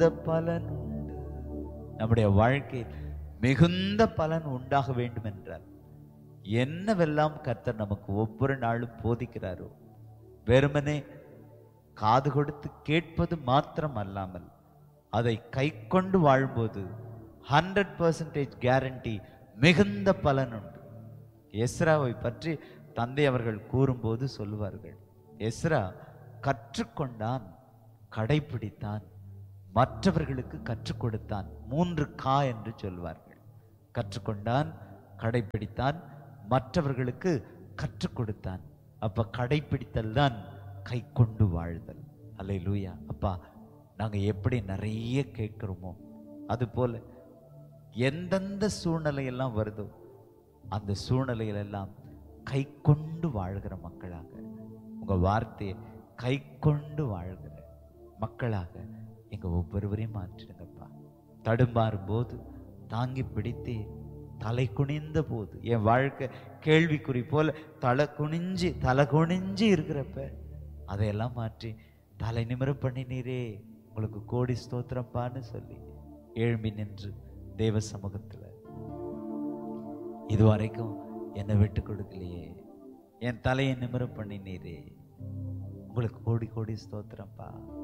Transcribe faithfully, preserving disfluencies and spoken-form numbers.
பலன் உண்டு. நம்முடைய வாழ்க்கையில் மிகுந்த பலன் உண்டாக வேண்டும் என்றால் என்னவெல்லாம் கர்த்தர் நமக்கு ஒவ்வொரு நாளும் போதிக்கிறாரோ, வெறுமனே காது கொடுத்து கேட்பது மாத்திரம் அல்லாமல் அதை கை கொண்டு வாழும்போது ஹண்ட்ரட் பர்சன்டேஜ் கேரண்டி மிகுந்த பலன் உண்டு. எஸ்ராவை பற்றி தந்தை அவர்கள் கூறும்போது சொல்லுவார்கள், எஸ்ரா கற்றுக்கொண்டான், கடைபிடித்தான், மற்றவர்களுக்கு கற்றுக் கொடுத்தான். மூன்று கா என்று சொல்வார்கள். கற்றுக்கொண்டான், கடைபிடித்தான், மற்றவர்களுக்கு கற்றுக் கொடுத்தான். அப்ப கடைபிடித்தல் தான் கை கொண்டு வாழ்தல். அல்லேலூயா. அப்பா, நாங்க எப்படி நிறைய கேட்கிறோமோ அது போல எந்தெந்த சூழ்நிலையெல்லாம் வருதோ அந்த சூழ்நிலையிலெல்லாம் கை கொண்டு வாழ்கிற மக்களாக, உங்க வார்த்தையை கை கொண்டு வாழ்கிற மக்களாக எங்க ஒவ்வொருவரையும் மாற்றிடுங்கப்பா. தடுமாறும் போது தாங்கி பிடித்தே, தலை குனிந்த போது, என் வாழ்க்கை கேள்விக்குறி போல தலை குனிஞ்சு தலை குனிஞ்சு இருக்கிறப்ப அதையெல்லாம் மாற்றி தலை நிமிர பண்ணினீரே, உங்களுக்கு கோடி ஸ்தோத்திரப்பான்னு சொல்லி எழும்பி நின்று தேவ சமூகத்துல, இதுவரைக்கும் என்னை விட்டு கொடுக்கலையே, என் தலையை நிமிர பண்ணினீரே, உங்களுக்கு கோடி கோடி ஸ்தோத்திரப்பா.